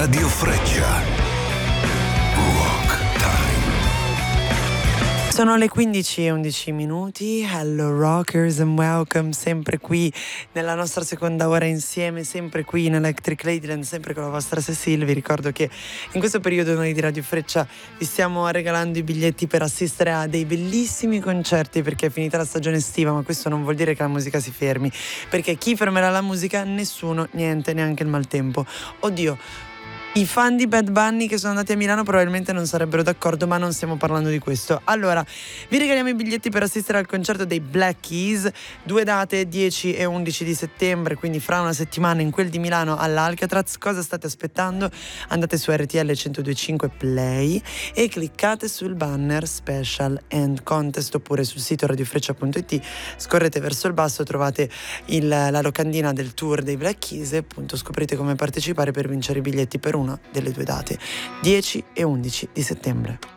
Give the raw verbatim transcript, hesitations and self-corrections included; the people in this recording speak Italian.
Radio Freccia. Rock Time. Sono le quindici e undici minuti. Hello rockers and welcome, sempre qui nella nostra seconda ora insieme, sempre qui in Electric Ladyland, sempre con la vostra Cecil. Vi ricordo che in questo periodo noi di Radio Freccia vi stiamo regalando i biglietti per assistere a dei bellissimi concerti, perché è finita la stagione estiva, ma questo non vuol dire che la musica si fermi, perché chi fermerà la musica? Nessuno, niente, neanche il maltempo. Oddio, i fan di Bad Bunny che sono andati a Milano probabilmente non sarebbero d'accordo, ma non stiamo parlando di questo. Allora, vi regaliamo i biglietti per assistere al concerto dei Black Keys, due date, dieci e undici di settembre, quindi fra una settimana in quel di Milano all'Alcatraz. Cosa state aspettando? Andate su R T L centodue e cinque Play e cliccate sul banner Special and Contest, oppure sul sito radiofreccia punto it, scorrete verso il basso, trovate il, la locandina del tour dei Black Keys e appunto scoprite come partecipare per vincere i biglietti per una delle due date, dieci e undici di settembre.